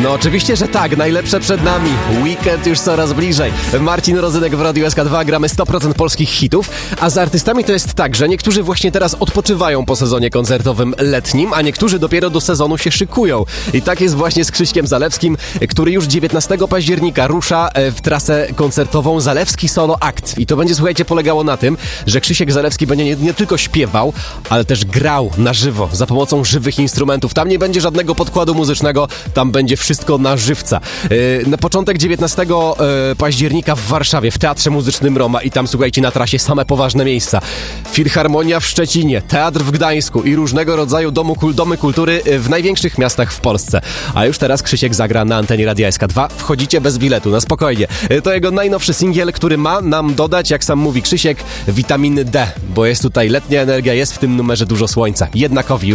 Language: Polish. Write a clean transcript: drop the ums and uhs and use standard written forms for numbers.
No oczywiście, że tak, najlepsze przed nami. Weekend już coraz bliżej. Marcin Rozynek w Radiu SK2, gramy 100% polskich hitów, a z artystami to jest tak, że niektórzy właśnie teraz odpoczywają po sezonie koncertowym letnim, a niektórzy dopiero do sezonu się szykują. I tak jest właśnie z Krzyśkiem Zalewskim, który już 19 października rusza w trasę koncertową Zalewski Solo Act. I to będzie, słuchajcie, polegało na tym, że Krzysiek Zalewski będzie nie tylko śpiewał, ale też grał na żywo, za pomocą żywych instrumentów. Tam nie będzie żadnego podkładu muzycznego, tam będzie wszystko na żywca. Na początek 19 października w Warszawie, w Teatrze Muzycznym Roma i tam, słuchajcie, na trasie same poważne miejsca. Filharmonia w Szczecinie, Teatr w Gdańsku i różnego rodzaju domy kultury w największych miastach w Polsce. A już teraz Krzysiek zagra na antenie Radia SK2. Wchodzicie bez biletu, na spokojnie. To jego najnowszy singiel, który ma nam dodać, jak sam mówi Krzysiek, witaminy D, bo jest tutaj letnia energia, jest w tym numerze dużo słońca. Jednakowi